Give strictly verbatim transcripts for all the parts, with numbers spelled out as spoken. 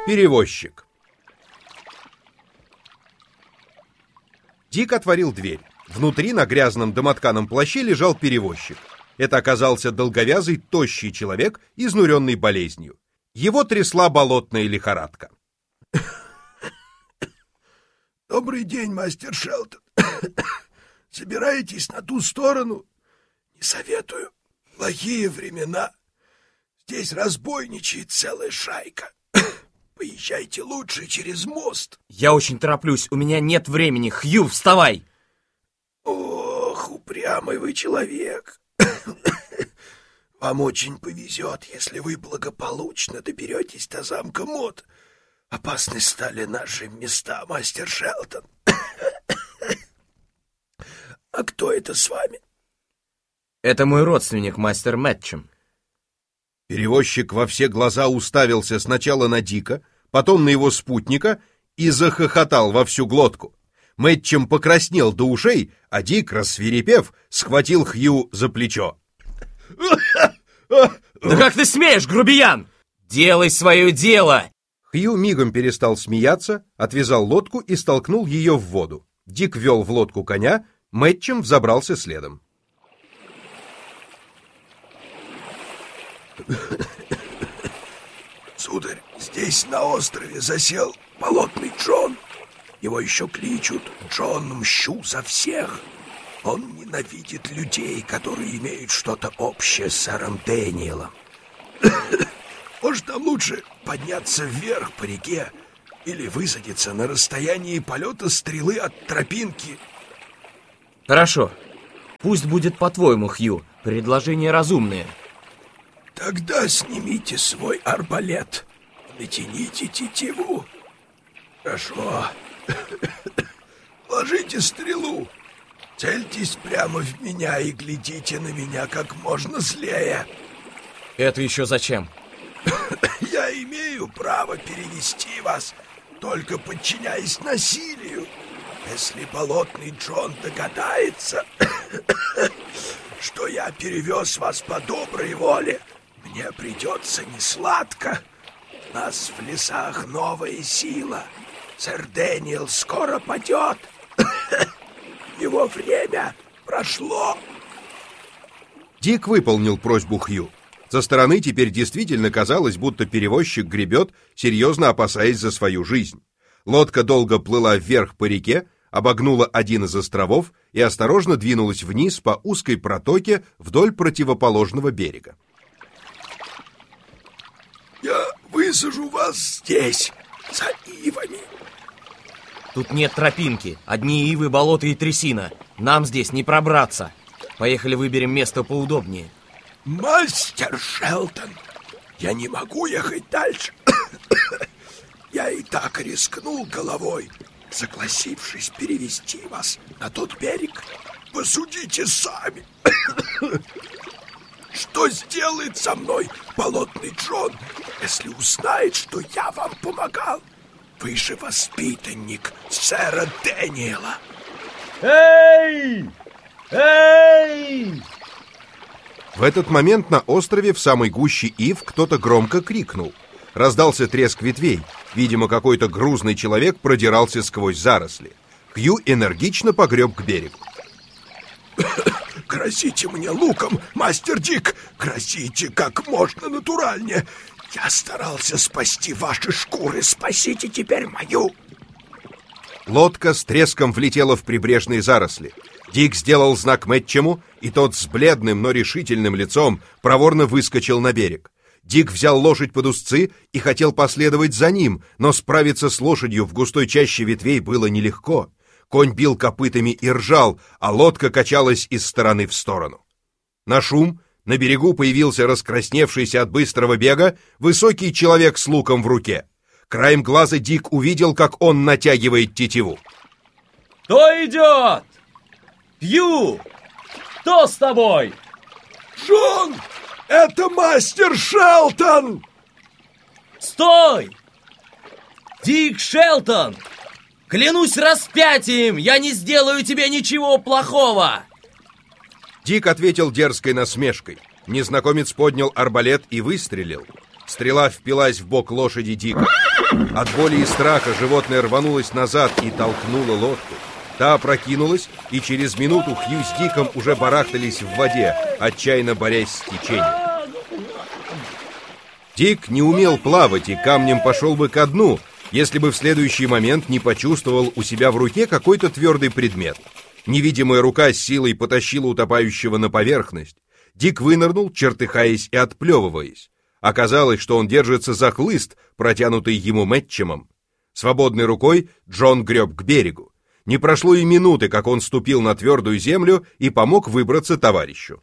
Перевозчик. Дик отворил дверь. Внутри на грязном домотканом плаще лежал перевозчик. Это оказался долговязый, тощий человек, изнуренный болезнью. Его трясла болотная лихорадка. Добрый день, мастер Шелтон. Собираетесь на ту сторону? Не советую. Плохие времена. Здесь разбойничает целая шайка. Поезжайте лучше через мост. Я очень тороплюсь, у меня нет времени. Хью, вставай! Ох, упрямый вы человек. Вам очень повезет, если вы благополучно доберетесь до замка Мод. Опасны стали наши места, мастер Шелтон. А кто это с вами? Это мой родственник, мастер Мэтчем. Перевозчик во все глаза уставился сначала на Дика, потом на его спутника и захохотал во всю глотку. Мэтчем покраснел до ушей, а Дик, рассвирепев, схватил Хью за плечо. Да как ты смеешь, грубиян? Делай свое дело! Хью мигом перестал смеяться, отвязал лодку и столкнул ее в воду. Дик вел в лодку коня, Мэтчем взобрался следом. Сударь, здесь на острове засел болотный Джон. Его еще кличут Джон Мщу за всех. Он ненавидит людей, которые имеют что-то общее с сэром Дэниелом. Может, нам лучше подняться вверх по реке или высадиться на расстоянии полета стрелы от тропинки? Хорошо. Пусть будет по-твоему, Хью. Предложение разумное. Тогда снимите свой арбалет, натяните тетиву. Хорошо. Ложите стрелу. Цельтесь прямо в меня и глядите на меня как можно злее. Это еще зачем? Я имею право перевести вас, только подчиняясь насилию. Если болотный Джон догадается, что я перевез вас по доброй воле, мне придется несладко. У нас в лесах новая сила. Сэр Дэниел скоро падет. Его время прошло. Дик выполнил просьбу Хью. Со стороны теперь действительно казалось, будто перевозчик гребет, серьезно опасаясь за свою жизнь. Лодка долго плыла вверх по реке, обогнула один из островов и осторожно двинулась вниз по узкой протоке вдоль противоположного берега. Я высажу вас здесь, за ивами. Тут нет тропинки, одни ивы, болото и трясина. Нам здесь не пробраться. Поехали выберем место поудобнее. Мастер Шелтон, я не могу ехать дальше. Я и так рискнул головой, согласившись перевести вас на тот берег. Посудите сами. Что сделает со мной болотный Джон, если узнает, что я вам помогал? Вы же воспитанник сэра Дэниела. Эй! Эй! В этот момент на острове в самой гуще ив кто-то громко крикнул. Раздался треск ветвей. Видимо, какой-то грузный человек продирался сквозь заросли. Хью энергично погреб к берегу. Грозите мне луком, мастер Дик! Грозите как можно натуральнее! Я старался спасти ваши шкуры, спасите теперь мою! Лодка с треском влетела в прибрежные заросли. Дик сделал знак Мэтчему, и тот с бледным, но решительным лицом проворно выскочил на берег. Дик взял лошадь под узцы и хотел последовать за ним, но справиться с лошадью в густой чаще ветвей было нелегко. Конь бил копытами и ржал, а лодка качалась из стороны в сторону. На шум на берегу появился раскрасневшийся от быстрого бега высокий человек с луком в руке. Краем глаза Дик увидел, как он натягивает тетиву. Кто идет? Хью! Кто с тобой? Джон! Это мастер Шелтон! Стой! Дик Шелтон! Клянусь распятием, я не сделаю тебе ничего плохого! Дик ответил дерзкой насмешкой. Незнакомец поднял арбалет и выстрелил. Стрела впилась в бок лошади Дика. От боли и страха животное рванулось назад и толкнуло лодку. Та опрокинулась, и через минуту Хью с Диком уже барахтались в воде, отчаянно борясь с течением. Дик не умел плавать и камнем пошел бы ко дну, если бы в следующий момент не почувствовал у себя в руке какой-то твердый предмет. Невидимая рука с силой потащила утопающего на поверхность. Дик вынырнул, чертыхаясь и отплевываясь. Оказалось, что он держится за хлыст, протянутый ему Мэтчемом. Свободной рукой Джон греб к берегу. Не прошло и минуты, как он ступил на твердую землю и помог выбраться товарищу.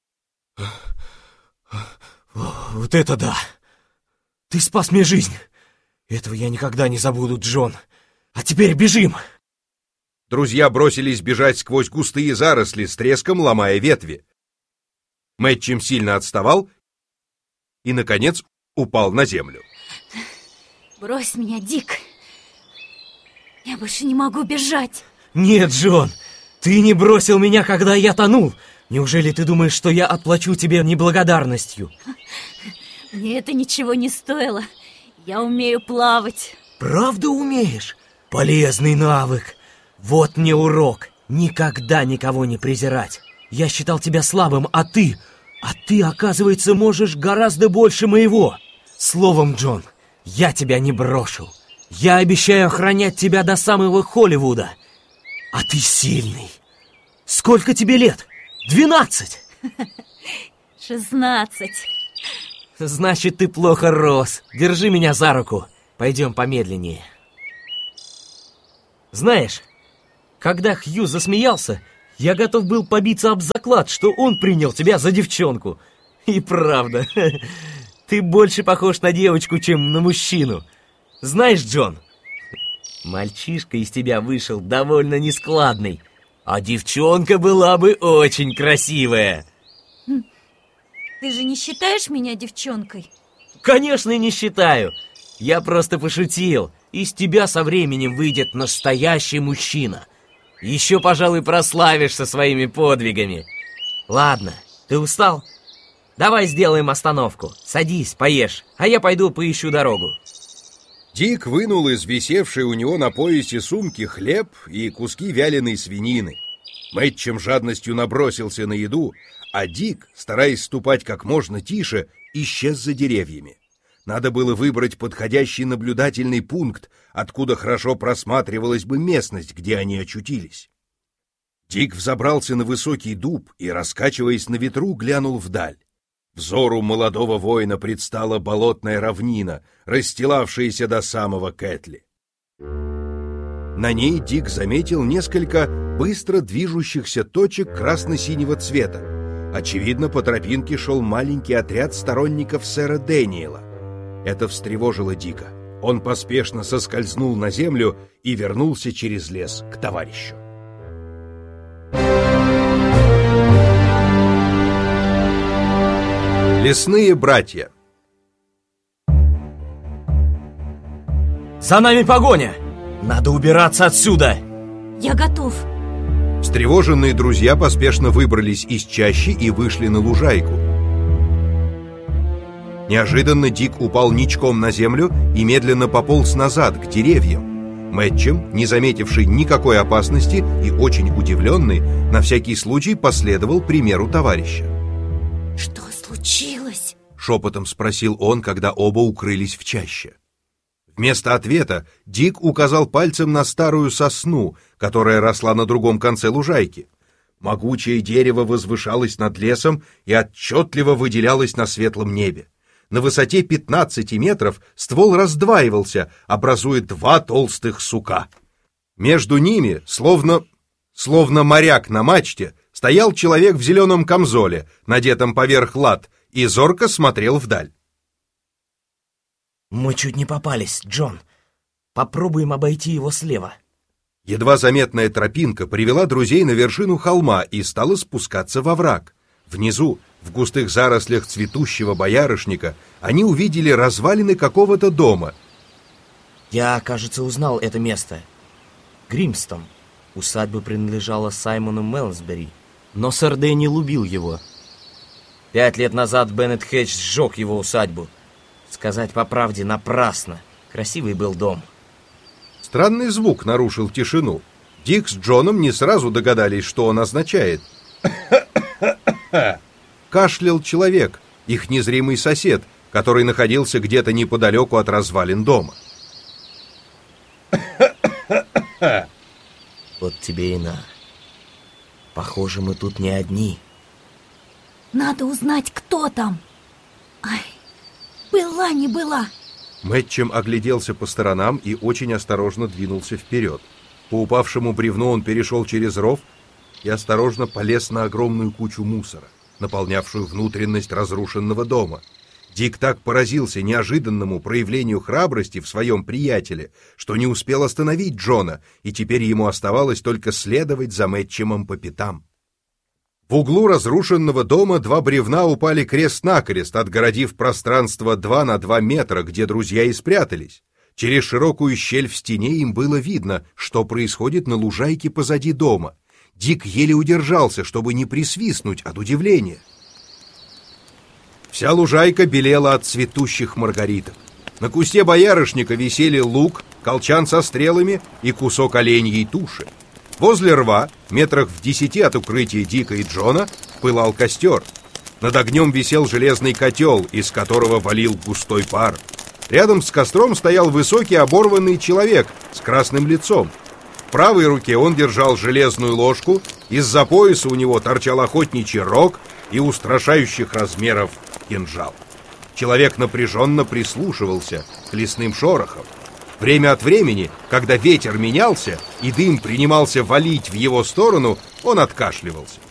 Вот это да! Ты спас мне жизнь! Этого я никогда не забуду, Джон. А теперь бежим! Друзья бросились бежать сквозь густые заросли, с треском ломая ветви. Мэтчем сильно отставал и, наконец, упал на землю. Брось меня, Дик. Я больше не могу бежать. Нет, Джон, ты не бросил меня, когда я тонул. Неужели ты думаешь, что я отплачу тебе неблагодарностью? Мне это ничего не стоило. Я умею плавать. Правда умеешь? Полезный навык. Вот мне урок. Никогда никого не презирать. Я считал тебя слабым, а ты... А ты, оказывается, можешь гораздо больше моего. Словом, Джон, я тебя не брошу. Я обещаю охранять тебя до самого Холливуда. А ты сильный. Сколько тебе лет? Двенадцать? Шестнадцать. Значит, ты плохо рос. Держи меня за руку. Пойдем помедленнее. Знаешь, когда Хью засмеялся, я готов был побиться об заклад, что он принял тебя за девчонку. И правда, ты больше похож на девочку, чем на мужчину. Знаешь, Джон, мальчишка из тебя вышел довольно нескладный, а девчонка была бы очень красивая. Ты же не считаешь меня девчонкой? Конечно, не считаю. Я просто пошутил. Из тебя со временем выйдет настоящий мужчина. Еще, пожалуй, прославишься своими подвигами. Ладно, ты устал? Давай сделаем остановку. Садись, поешь, а я пойду поищу дорогу. Дик вынул из висевшей у него на поясе сумки хлеб и куски вяленой свинины. Мэтчем жадностью набросился на еду, а Дик, стараясь ступать как можно тише, исчез за деревьями. Надо было выбрать подходящий наблюдательный пункт, откуда хорошо просматривалась бы местность, где они очутились. Дик взобрался на высокий дуб и, раскачиваясь на ветру, глянул вдаль. Взору молодого воина предстала болотная равнина, расстилавшаяся до самого Кэтли. На ней Дик заметил несколько быстро движущихся точек красно-синего цвета. Очевидно, по тропинке шел маленький отряд сторонников сэра Дэниела. Это встревожило Дика. Он поспешно соскользнул на землю и вернулся через лес к товарищу. Лесные братья. За нами погоня! Надо убираться отсюда! Я готов. Встревоженные друзья поспешно выбрались из чащи и вышли на лужайку. Неожиданно Дик упал ничком на землю и медленно пополз назад, к деревьям. Мэтчем, не заметивший никакой опасности и очень удивленный, на всякий случай последовал примеру товарища. Что случилось? Шепотом спросил он, когда оба укрылись в чаще. Вместо ответа Дик указал пальцем на старую сосну, которая росла на другом конце лужайки. Могучее дерево возвышалось над лесом и отчетливо выделялось на светлом небе. На высоте пятнадцати метров ствол раздваивался, образуя два толстых сука. Между ними, словно, словно моряк на мачте, стоял человек в зеленом камзоле, надетом поверх лад, и зорко смотрел вдаль. Мы чуть не попались, Джон. Попробуем обойти его слева. Едва заметная тропинка привела друзей на вершину холма и стала спускаться во враг. Внизу, в густых зарослях цветущего боярышника, они увидели развалины какого-то дома. Я, кажется, узнал это место. Гримстон. Усадьба принадлежала Саймону Мелсбери, но сэр Дэнни любил его. Пять лет назад Беннет Хэтч сжег его усадьбу. Сказать по правде, напрасно. Красивый был дом. Странный звук нарушил тишину. Дик с Джоном не сразу догадались, что он означает. Кашлял человек, их незримый сосед, который находился где-то неподалеку от развалин дома. Вот тебе и на. Похоже, мы тут не одни. Надо узнать, кто там. Ай, была не была. Мэтчем огляделся по сторонам и очень осторожно двинулся вперед. По упавшему бревну он перешел через ров и осторожно полез на огромную кучу мусора, наполнявшую внутренность разрушенного дома. Дик так поразился неожиданному проявлению храбрости в своем приятеле, что не успел остановить Джона, и теперь ему оставалось только следовать за Мэтчемом по пятам. В углу разрушенного дома два бревна упали крест-накрест, отгородив пространство два на два метра, где друзья и спрятались. Через широкую щель в стене им было видно, что происходит на лужайке позади дома. Дик еле удержался, чтобы не присвистнуть от удивления. Вся лужайка белела от цветущих маргариток. На кусте боярышника висели лук, колчан со стрелами и кусок оленьей туши. Возле рва, метрах в десяти от укрытия Дика и Джона, пылал костер. Над огнем висел железный котел, из которого валил густой пар. Рядом с костром стоял высокий оборванный человек с красным лицом. В правой руке он держал железную ложку, из-за пояса у него торчал охотничий рог и устрашающих размеров кинжал. Человек напряженно прислушивался к лесным шорохам. Время от времени, когда ветер менялся и дым принимался валить в его сторону, он откашливался.